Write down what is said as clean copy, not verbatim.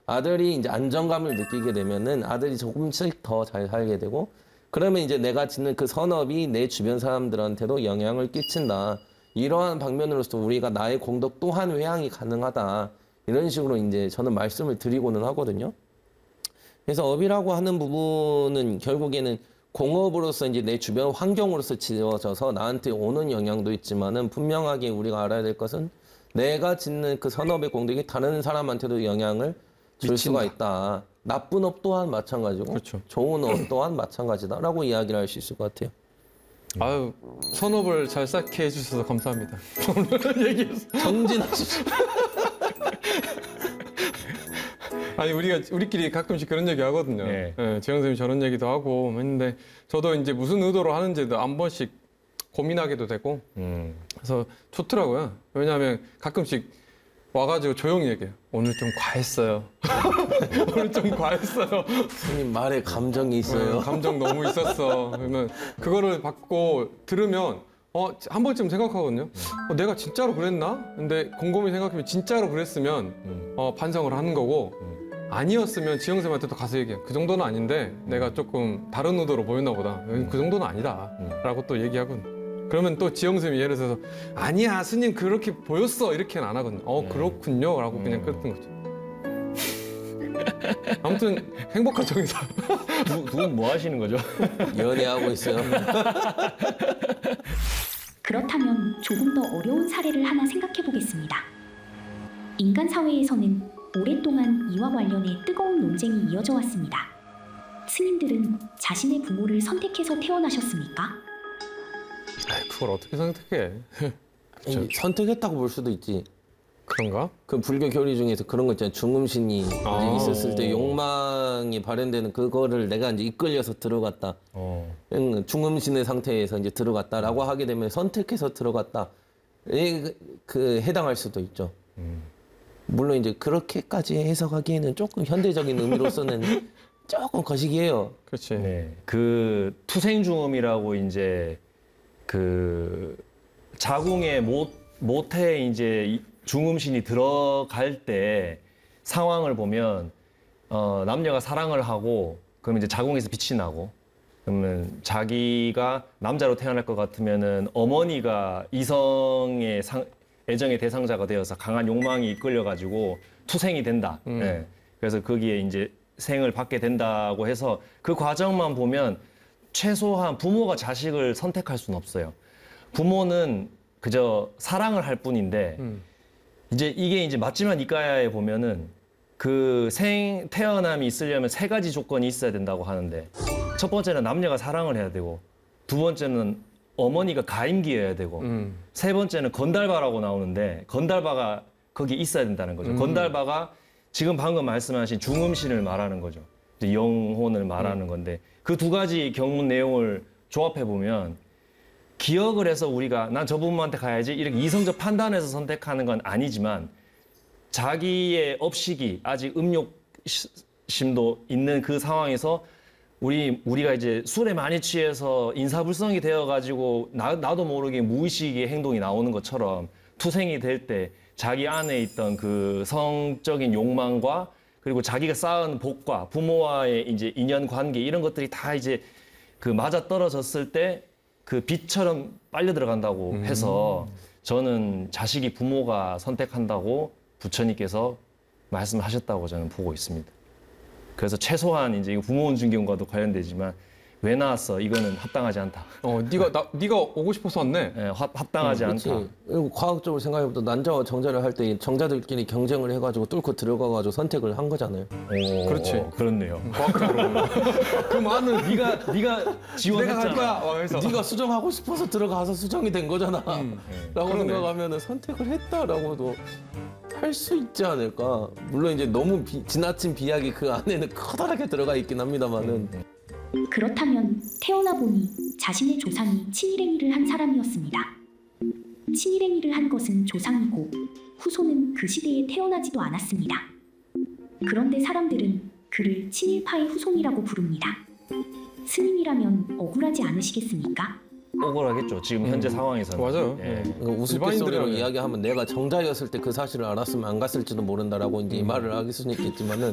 아들이 이제 안정감을 느끼게 되면은 아들이 조금씩 더 잘 살게 되고 그러면 이제 내가 짓는 그 선업이 내 주변 사람들한테도 영향을 끼친다. 이러한 방면으로서 우리가 나의 공덕 또한 회양이 가능하다. 이런 식으로 이제 저는 말씀을 드리고는 하거든요. 그래서 업이라고 하는 부분은 결국에는 공업으로서 이제 내 주변 환경으로서 지어져서 나한테 오는 영향도 있지만은 분명하게 우리가 알아야 될 것은 내가 짓는 그 선업의 공덕이 다른 사람한테도 영향을 줄 수가 있다. 나쁜 업 또한 마찬가지고 그렇죠. 좋은 업 또한 마찬가지다라고 이야기를 할 수 있을 것 같아요. 아유, 선업을 잘 쌓게 해주셔서 감사합니다. 오늘 얘기해서. 정진하십시오. 아니 우리끼리 가끔씩 그런 얘기 하거든요. 네. 예, 재영 선생님 저런 얘기도 하고 했는데 저도 이제 무슨 의도로 하는지도 한 번씩 고민하게도 되고 그래서 좋더라고요. 왜냐하면 가끔씩 와가지고 조용히 얘기해요. 오늘 좀 과했어요. 오늘 좀 과했어요. 스님 말에 감정이 있어요. 감정 너무 있었어. 그러면 그거를 받고 들으면 한 번쯤 생각하거든요. 내가 진짜로 그랬나? 근데 곰곰이 생각하면 진짜로 그랬으면 반성을 하는 거고 아니었으면 지영 쌤한테도 가서 얘기해. 그 정도는 아닌데 내가 조금 다른 의도로 보였나 보다. 그 정도는 아니다. 라고 또 얘기하거든요. 그러면 또 지영 쌤이 예를 들어서 아니야 스님 그렇게 보였어 이렇게는 안 하거든요. 그렇군요. 라고 그냥 끊는 거죠. 아무튼 행복한 정의사. 두 분 뭐 하시는 거죠? 연애하고 있어요. 그렇다면 조금 더 어려운 사례를 하나 생각해 보겠습니다. 인간 사회에서는 오랫동안 이와 관련해 뜨거운 논쟁이 이어져 왔습니다. 스님들은 자신의 부모를 선택해서 태어나셨습니까? 그걸 어떻게 선택해? 선택했다고 볼 수도 있지. 그런가? 그 불교 교리 중에서 그런 거 있잖아요. 중음신이 이제 있었을 때 욕망이 발현되는 그거를 내가 이제 이끌려서 들어갔다. 중음신의 상태에서 이제 들어갔다라고 하게 되면 선택해서 들어갔다. 그 해당할 수도 있죠. 물론 이제 그렇게까지 해석하기에는 조금 현대적인 의미로서는 조금 거시기해요. 그렇지. 네. 그 투생중음이라고 이제 그 자궁의 모태에 이제 중음신이 들어갈 때 상황을 보면 남녀가 사랑을 하고 그러면 이제 자궁에서 빛이 나고 그러면 자기가 남자로 태어날 것 같으면은 어머니가 이성의 애정의 대상자가 되어서 강한 욕망이 이끌려가지고 투생이 된다. 네. 그래서 거기에 이제 생을 받게 된다고 해서 그 과정만 보면 최소한 부모가 자식을 선택할 수는 없어요. 부모는 그저 사랑을 할 뿐인데 이제 이게 이제 맞지만 이까야에 보면은 그 태어남이 있으려면 3가지 조건이 있어야 된다고 하는데 첫 번째는 남녀가 사랑을 해야 되고 두 번째는 어머니가 가임기여야 되고 세 번째는 건달바라고 나오는데 건달바가 거기 있어야 된다는 거죠. 건달바가 지금 방금 말씀하신 중음신을 말하는 거죠. 이제 영혼을 말하는 건데 그 2가지 경문 내용을 조합해 보면 기억을 해서 우리가 난 저 부모한테 가야지 이렇게 이성적 판단해서 선택하는 건 아니지만 자기의 업식이 아직 음욕심도 있는 그 상황에서 우리가 이제 술에 많이 취해서 인사불성이 되어가지고 나도 모르게 무의식의 행동이 나오는 것처럼 투생이 될 때 자기 안에 있던 그 성적인 욕망과 그리고 자기가 쌓은 복과 부모와의 이제 인연 관계 이런 것들이 다 이제 그 맞아 떨어졌을 때 그 빛처럼 빨려 들어간다고 해서 저는 자식이 부모가 선택한다고 부처님께서 말씀하셨다고 저는 보고 있습니다. 그래서 최소한 이제 이거 부모운중경과도 관련되지만 왜 나왔어? 이거는 합당하지 않다. 네가 오고 싶어서 왔네. 네, 합당하지 않다. 그리고 과학적으로 생각해보면 난자와 정자를 할 때 정자들끼리 경쟁을 해가지고 뚫고 들어가가지고 선택을 한 거잖아요. 그렇지. 그렇네요. 그 많은 네가 지원했잖아. 내가 갈 거야. 해서. 네가 수정하고 싶어서 들어가서 수정이 된 거잖아. 라고 그러네. 생각하면 선택을 했다라고도 할 수 있지 않을까. 물론 이제 너무 지나친 비약이 그 안에는 커다랗게 들어가 있긴 합니다만은. 그렇다면 태어나 보니 자신의 조상이 친일행위를 한 사람이었습니다. 친일행위를 한 것은 조상이고 후손은 그 시대에 태어나지도 않았습니다. 그런데 사람들은 그를 친일파의 후손이라고 부릅니다. 스님이라면 억울하지 않으시겠습니까? 억울하겠죠. 지금 현재 상황에서는. 맞아요. 예. 우스갯소리로 일반인들은- 이야기하면 내가 정자였을 때 그 사실을 알았으면 안 갔을지도 모른다라고 이제 이 말을 하길 수는 있겠지만은